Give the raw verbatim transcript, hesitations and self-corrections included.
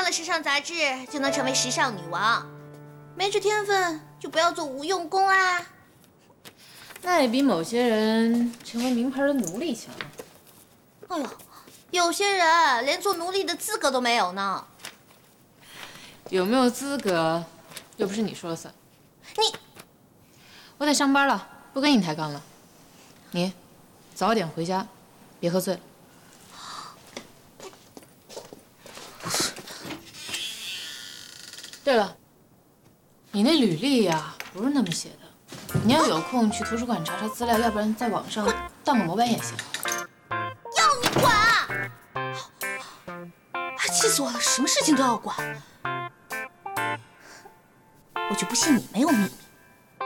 看了时尚杂志就能成为时尚女王，没这天分就不要做无用功啦。 那也比某些人成为名牌的奴隶强。 哎呦，有些人连做奴隶的资格都没有呢。 有没有资格，又不是你说了算。 你， 我得上班了，不跟你抬杠了。你，早点回家，别喝醉了。对了，你那履历呀，不是那么写的。你要有空去图书馆查查资料，要不然在网上当个模板也行。 要你管！气死我了，什么事情都要管。我就不信你没有秘密。